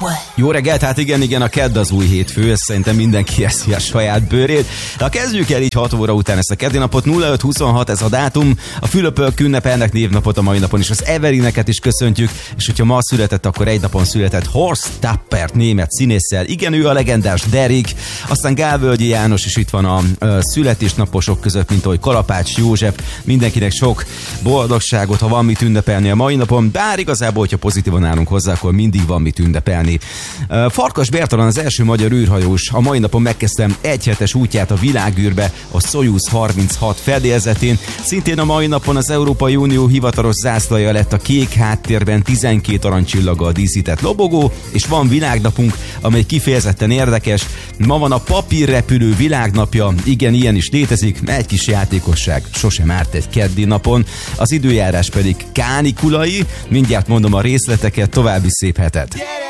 Jó reggelt, hát igen, a kedd az új hétfő, ezt szerintem mindenki eszi a saját bőrét. De kezdjük el így 6 óra után ezt a keddi napot, 0526 ez a dátum, a Fülöpök ünnepelnek névnapot a mai napon, és az Everineket is köszöntjük, és hogyha ma született, akkor egy napon született Horst Tappert német színésszel, igen, ő a legendás Derrick, aztán Gálvölgyi János is itt van a születésnaposok között, mint ahogy Kalapács József, mindenkinek sok boldogságot, ha van mit ünnepelni a mai napon, bár igazából, hogyha pozitívan állunk hozzá, akkor mindig van mit ünnepelni. Farkas Bertalan az első magyar űrhajós, a mai napon megkezdtem egyhetes útját a világűrbe a Soyuz 36 fedélzetén. Szintén a mai napon az Európai Unió hivatalos zászlaja lett a kék háttérben 12 aranycsillaggal díszített lobogó, és van világnapunk, amely kifejezetten érdekes. Ma van a papírrepülő világnapja, igen, ilyen is létezik, egy kis játékosság sosem árt egy keddi napon, az időjárás pedig kánikulai, mindjárt mondom a részleteket, további szép hetet.